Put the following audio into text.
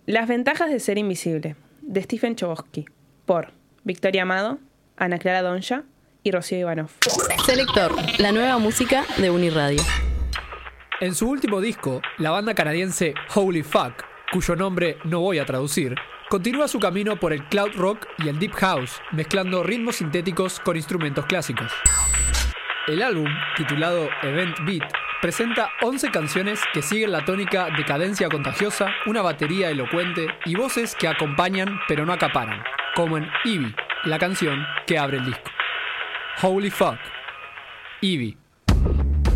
Las ventajas de ser invisible, de Stephen Chbosky, por Victoria Amado, Ana Clara Donja y Rocío Ivanov. Selector, la nueva música de Uniradio. En su último disco, la banda canadiense Holy Fuck, cuyo nombre no voy a traducir, continúa su camino por el cloud rock y el deep house, mezclando ritmos sintéticos con instrumentos clásicos. El álbum, titulado Event Beat, presenta 11 canciones que siguen la tónica de cadencia contagiosa, una batería elocuente y voces que acompañan pero no acaparan, como en Ivy, la canción que abre el disco. Holy Fuck, Ivy.